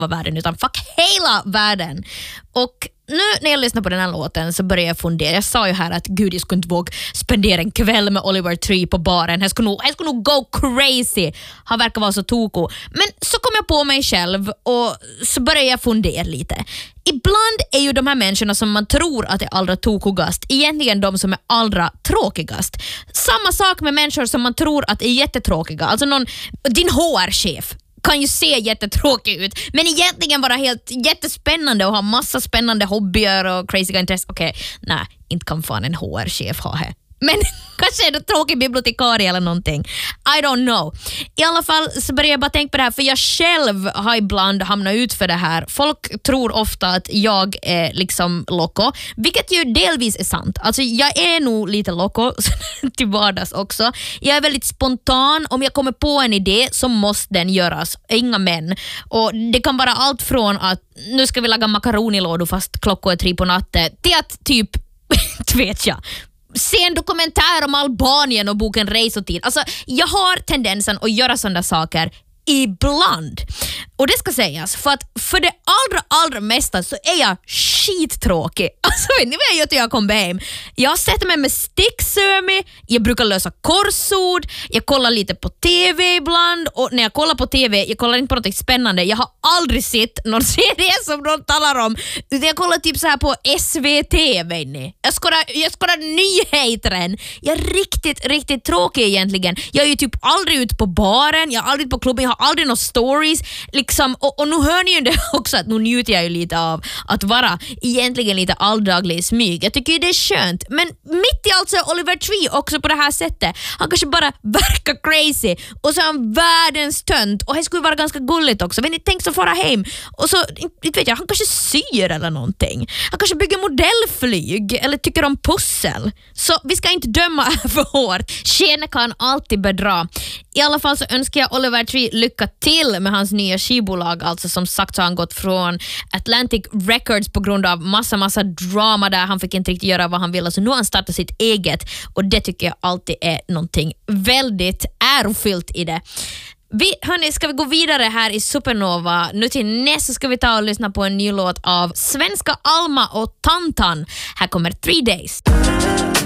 världen utan fuck hela världen. Och nu när jag lyssnar på den här låten så börjar jag fundera. Jag sa ju här att gud, jag skulle inte våga spendera en kväll med Oliver Tree på baren. Jag skulle nog go crazy. Han verkar vara så toko. Men så kom jag på mig själv och så började jag fundera lite. Ibland är ju de här människorna som man tror att är allra tokigast egentligen de som är allra tråkigast. Samma sak med människor som man tror att är jättetråkiga. Alltså din HR-chef kan ju se jättetråkig ut, men egentligen vara helt jättespännande och ha massa spännande hobbyer och crazy intressen. Okej, nej, inte kan fan en HR-chef ha här. Men kanske är det tråkig bibliotekarie eller någonting. I don't know. I alla fall så börjar jag bara tänka på det här, för jag själv har ibland hamnat ut för det här. Folk tror ofta att jag är liksom loco, vilket ju delvis är sant. Alltså jag är nog lite loco till vardags också. Jag är väldigt spontan. Om jag kommer på en idé så måste den göras. Inga men. Och det kan vara allt från att nu ska vi laga makaronilådor fast klockan är 3 på natten till att typ, vet jag, se en dokumentär om Albanien och boken Resotid. Alltså, jag har tendensen att göra sådana saker ibland. Och det ska sägas, för att för det allra mesta så är jag skittråkig. Alltså vet ni vad jag gör till jag kommer hem? Jag sätter mig med sticksömi, jag brukar lösa korsord, jag kollar lite på TV ibland, och när jag kollar på TV, jag kollar inte på något spännande. Jag har aldrig sett någon serie som någon talar om, utan jag kollar typ så här på SVT, vet ni. Jag skådar nyheten. Jag är riktigt tråkig egentligen. Jag är ju typ aldrig ute på baren, jag är aldrig på klubben, jag har aldrig några stories liksom, och nu hör ni ju det också att nu njuter jag ju lite av att vara egentligen lite alldaglig i smyg. Jag tycker ju det är skönt, men mitt i allt så är Oliver Tree också på det här sättet. Han kanske bara verkar crazy och så är han världens tönt, och det skulle vara ganska gulligt också. Men ni tänk så fara hem och så, inte vet jag, han kanske syr eller någonting. Han kanske bygger modellflyg eller tycker om pussel. Så vi ska inte döma för hårt. Skenet kan alltid bedra. I alla fall så önskar jag Oliver Tree lycka till med hans nya skivbolag. Alltså som sagt så har han gått från Atlantic Records på grund av massa drama där han fick inte riktigt göra vad han ville. Så nu har han startat sitt eget, och det tycker jag alltid är någonting väldigt ärofyllt i det. Hörni, ska vi gå vidare här i Supernova. Nu till nästa ska vi ta och lyssna på en ny låt av svenska Alma och Tantan. Här kommer 3 Days.